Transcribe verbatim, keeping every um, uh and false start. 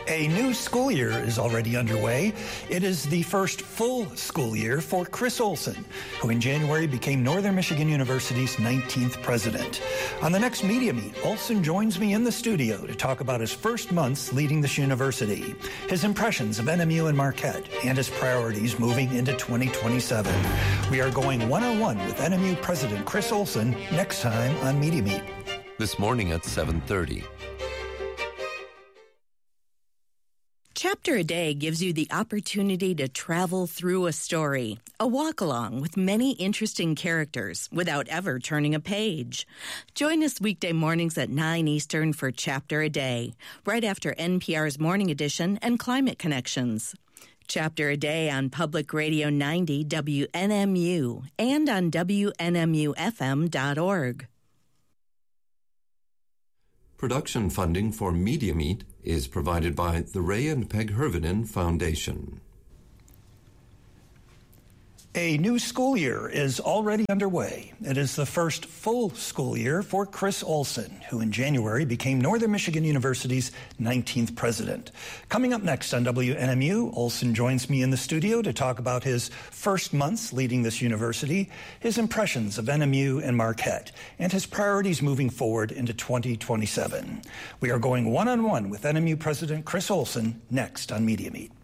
A new school year is already underway. It is the first full school year for Chris Olson, who in January became Northern Michigan University's nineteenth president. On the next Media Meet, Olson joins me in the studio to talk about his first months leading this university, his impressions of N M U and Marquette, and his priorities moving into twenty twenty-seven. We are going one-on-one with N M U President Chris Olson next time on Media Meet. This morning at seven thirty. Chapter a Day gives you the opportunity to travel through a story, a walk-along with many interesting characters without ever turning a page. Join us weekday mornings at nine Eastern for Chapter a Day, right after N P R's Morning Edition and Climate Connections. Chapter a Day on Public Radio ninety W N M U and on W N M U F M dot org. Production funding for Media Meet is provided by the Ray and Peg Hervinen Foundation. A new school year is already underway. It is the first full school year for Chris Olson, who in January became Northern Michigan University's nineteenth president. Coming up next on W N M U, Olson joins me in the studio to talk about his first months leading this university, his impressions of N M U and Marquette, and his priorities moving forward into twenty twenty-seven. We are going one-on-one with N M U President Chris Olson next on Media Meet.